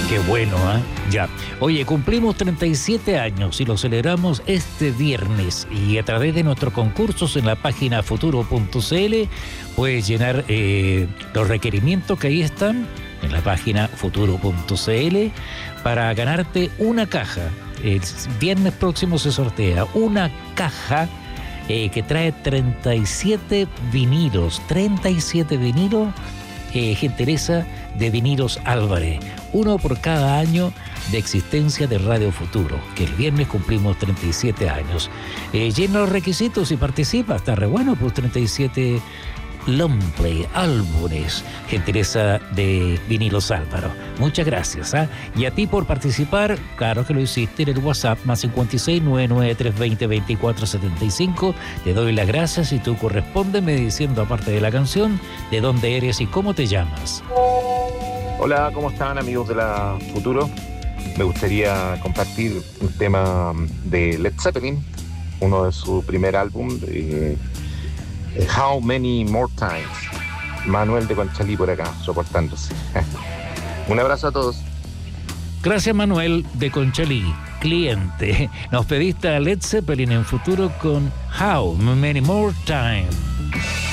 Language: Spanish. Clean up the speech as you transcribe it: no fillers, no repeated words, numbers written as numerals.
Qué bueno, ¿eh? Ya. Oye, cumplimos 37 años y lo celebramos este viernes. Y a través de nuestros concursos en la página futuro.cl puedes llenar los requerimientos que ahí están en la página futuro.cl para ganarte una caja. El viernes próximo se sortea una caja que trae 37 vinilos. 37 vinilos. Gentileza de Vinilos Álvarez, uno por cada año de existencia de Radio Futuro, que el viernes cumplimos 37 años. Llena los requisitos y participa, está re bueno, pues 37 longplay, álbumes, gentileza de Vinilos Álvaro. Muchas gracias, ¿eh? Y a ti por participar, claro que lo hiciste en el WhatsApp, más 56 99320 2475. Te doy las gracias y tú correspóndeme diciendo, aparte de la canción, de dónde eres y cómo te llamas. Hola, ¿cómo están, amigos de la Futuro? Me gustaría compartir un tema de Led Zeppelin, uno de su primer álbum, How Many More Times. Manuel de Conchalí por acá, soportándose. Un abrazo a todos. Gracias, Manuel de Conchalí, cliente. Nos pediste a Led Zeppelin en Futuro con How Many More Times.